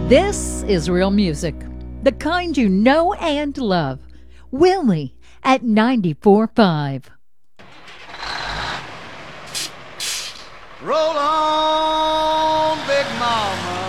This is real music, the kind you know and love. Willie at 94.5. Roll on, Big Mama.